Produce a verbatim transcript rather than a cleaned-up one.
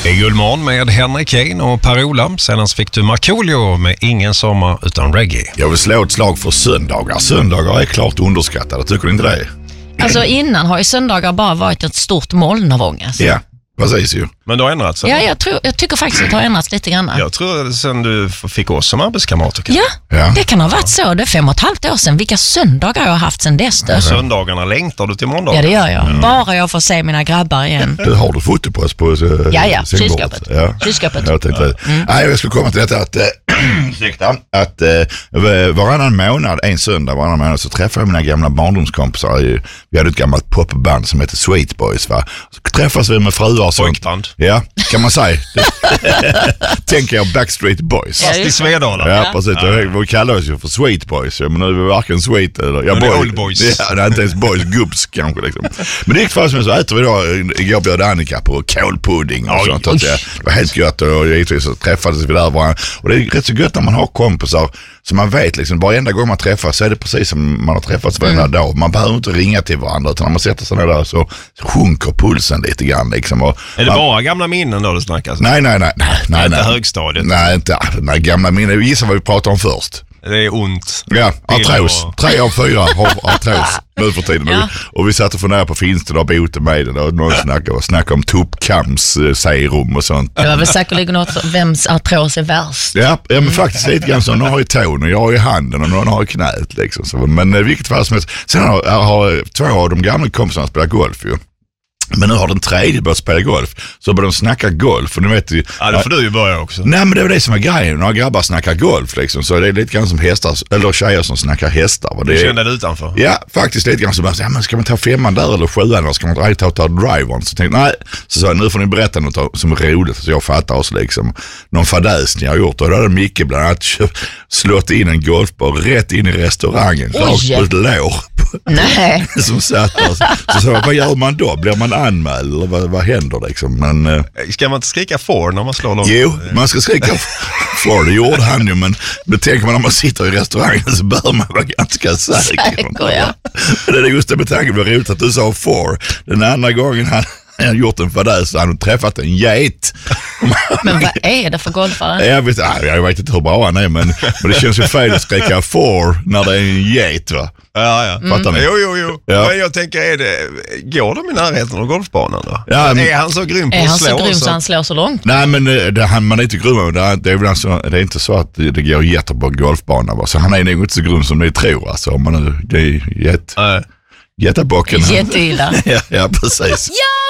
Det är Guldmorgon med Henrik Kane och Per-Ola. Sedan fick du Markoolio med Ingen sommar utan reggae. Jag vill slå ett slag för söndagar. Söndagar är klart underskattade, tycker du inte det? Alltså innan har ju söndagar bara varit ett stort moln av ångest. Ja, precis ju. Men det har ändrats? Ja, jag, tror, jag tycker faktiskt att det har ändrats lite grann. Jag tror sen du fick oss som arbetskamrater. Ja, Ja, det kan ha varit så. Det är fem och ett halvt år sedan. Vilka söndagar jag har haft sedan dess då? Söndagarna längtar du till måndag? Ja, det gör jag. Mm. Bara jag får se mina grabbar igen. Du har du foto på oss på äh, Ja, ja, sängbordet? kylskåpet. Ja. Kylskåpet. Jag tänkte, Mm. nej, jag skulle komma till detta att, äh, ursäkta, att äh, varannan månad, en söndag varannan månad, så träffade jag mina gamla barndomskompisar. Vi hade ett gammalt popband som heter Sweet Boys, va? Så träffas vi med fruar och sånt. Pojkband. Ja, kan man säga. Tänker jag Backstreet Boys. Ja, Fast i Svedala. Ja, precis. Ja. Vi kallar oss ju för Sweet Boys, men nu är vi varken sweet eller... Ja, Men det är boy. old boys. Ja, det är inte ens boys, gubbs kanske liksom. Men det gick fast med så äter vi då, igår bjöd Annika på kålpudding och Oj, sånt. Oj. Det var helt gött och givetvis så träffades vi där varandra. Och det är rätt så gött när man har kompisar som man vet liksom, varenda gång man träffas så är det precis som man har träffats varenda mm. dag. Man behöver inte ringa till varandra, utan när man sätter sig där så sjunker pulsen lite grann liksom. Och är det man, bara gamla minnen då du snackas? nej, nej, nej. nej, nej inte nej. högstadiet? Nej, inte. Nej, gamla minnen. Gissa vad vi pratar om först. Det är ont. Ja, artros. Och... Tre av fyra har artros nu för tiden. Ja. Och vi satt och funderade på, finns det då boten med det? Och någon snackade, snackade om tuppkams serum och sånt. Det var väl säkerligen något för vems artros är värst. Ja, ja, men faktiskt lite grann så. Någon har i tån och jag har i handen och någon har i knät. Liksom. Så, men i vilket fall som helst. Sen har, har två av de gamla kompisarna spelat golf ju. Men nu har den tredje börjat spela golf. Så börjar de snacka golf. Och nu vet du, ja, det får du ju börja också. Nej, men det är det som är grejen. Några grabbar snackar golf liksom. Så det är lite grann som hästar, eller tjejer som snackar hästar. Och det du är, kände det utanför? ja, faktiskt lite grann så bara, ja, men ska man ta femman där eller sjuan eller ska man ta, ta, ta drivern? Så tänkte nej, så sa jag, nu får ni berätta något som är roligt så jag fattar oss liksom. Någon fadäs ni har gjort. Och då hade Micke bland annat slått in en golfboll rätt in i restaurangen. Rakt på ett lår. Nej. Som satt där. Så sa jag, vad gör man då? Blir man anmäld eller vad, vad händer liksom? Men, eh, ska man inte skrika for när man slår långt? jo, man ska skrika for, det gjorde han ju, men det tänker man när man sitter i restaurangen så bör man vara ganska säker. Säker, ja. Det är just det med tanke på roligt att du sa for. Den andra gången han har gjort en fadäs så han har träffat en get. Men vad är det för golfare? Jag vet, jag vet inte hur bra han är, men, men det känns ju fel att skrika for när det är en get, va? Ja, ja. Mm. Fattar ni? Jo, jo, jo. Ja. Men jag tänker, är det, går de i närheten av golfbanan då? Ja, men, är han så grym på Är att han slå? så grym så han slår så långt? nej, men det, han, man är inte grym. Det är, det, är väl alltså, det är inte så att det, det går jättebra golfbana. Va? Så han är nog inte så grym som ni tror. Alltså, om man nu, det är jätt, Nej. jättebocken. Jätteilla. ja, ja, precis. Ja!